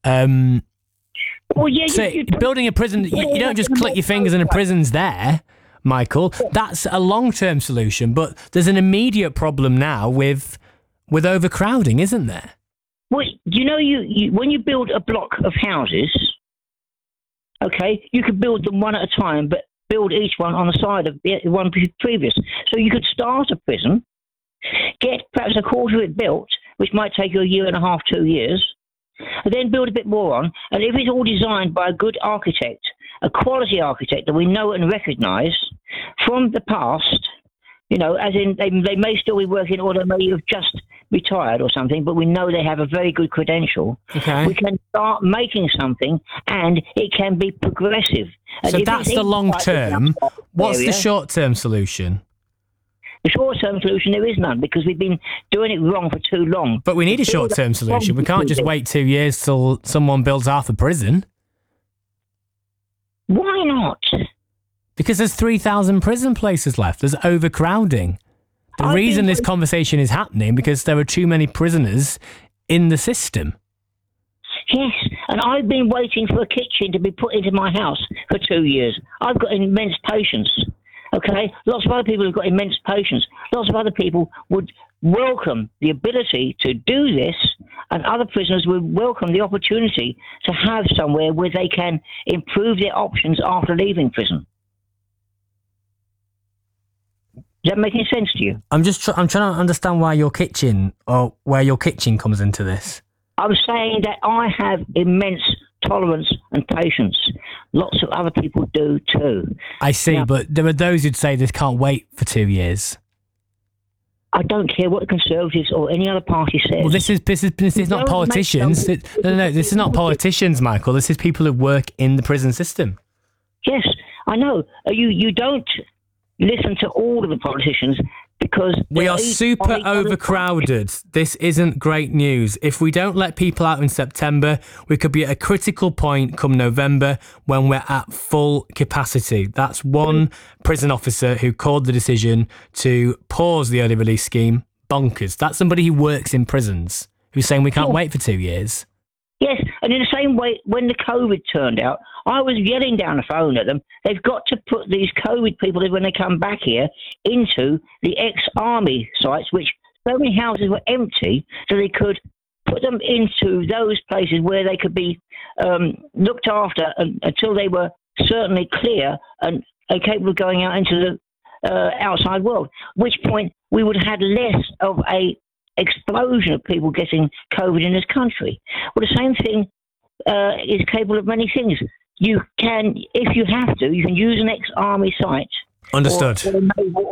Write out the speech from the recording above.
Well, yeah, So building a prison, you don't just click your fingers and a prison's there, Michael. That's a long-term solution, but there's an immediate problem now with overcrowding, isn't there? Well, you when you build a block of houses, okay, you could build them one at a time, but build each one on the side of the one previous. So you could start a prison, get perhaps a quarter of it built, which might take you a year and a half, 2 years, and then build a bit more on. And if it's all designed by a good architect, a quality architect that we know and recognise from the past, as in they may still be working or they may have just retired or something, but we know they have a very good credential. Okay. We can start making something and it can be progressive. And so that's the long term. What's the short term solution? The short-term solution, there is none, because we've been doing it wrong for too long. But we need a short-term solution. We can't just wait 2 years till someone builds half a prison. Why not? Because there's 3,000 prison places left. There's overcrowding. The reason this conversation is happening because there are too many prisoners in the system. Yes, and I've been waiting for a kitchen to be put into my house for 2 years. I've got immense patience. Okay, lots of other people have got immense patience. Lots of other people would welcome the ability to do this, and other prisoners would welcome the opportunity to have somewhere where they can improve their options after leaving prison. Does that make any sense to you? I'm trying to understand where your kitchen comes into this. I'm saying that I have immense tolerance and patience. Lots of other people do too. I see, now, but there are those who'd say this can't wait for 2 years. I don't care what the Conservatives or any other party says. Well, this is not politicians. No, this is not politicians, Michael. This is people who work in the prison system. Yes, I know. You don't listen to all of the politicians because we are super overcrowded. This isn't great news. If we don't let people out in September, we could be at a critical point come November when we're at full capacity. That's one prison officer who called the decision to pause the early release scheme bonkers. That's somebody who works in prisons who's saying we can't wait for 2 years. Yes, and in the same way, when the COVID turned out, I was yelling down the phone at them. They've got to put these COVID people, when they come back here, into the ex-army sites, which so many houses were empty, so they could put them into those places where they could be looked after until they were certainly clear and capable of going out into the outside world, at which point we would have had less of a explosion of people getting COVID in this country. Well, the same thing is capable of many things. You can, if you have to, you can use an ex-army site. Understood. Or